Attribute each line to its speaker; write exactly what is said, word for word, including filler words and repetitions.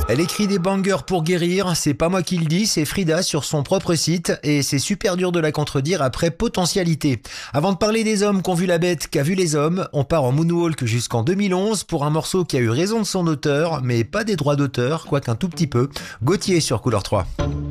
Speaker 1: Elle écrit des bangers pour guérir, c'est pas moi qui le dis, c'est Frida sur son propre site et c'est super dur de la contredire après Potentialité. Avant de parler des hommes qu'ont vu la bête qu'a vu les hommes, on part en moonwalk jusqu'en deux mille onze pour un morceau qui a eu raison de son auteur, mais pas des droits d'auteur, quoiqu'un tout petit peu. Gauthier sur Couleur trois.